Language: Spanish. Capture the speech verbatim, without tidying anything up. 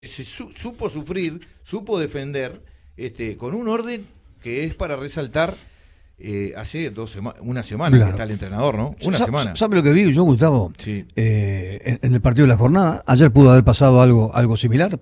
se su, supo sufrir, supo defender, este, con un orden que es para resaltar. Eh, hace dos sema una semana claro. que está el entrenador, ¿no? Una Sa semana. ¿Sabe lo que vi yo, Gustavo? Sí. Eh, en, en el partido de la jornada, ayer pudo haber pasado algo, algo similar.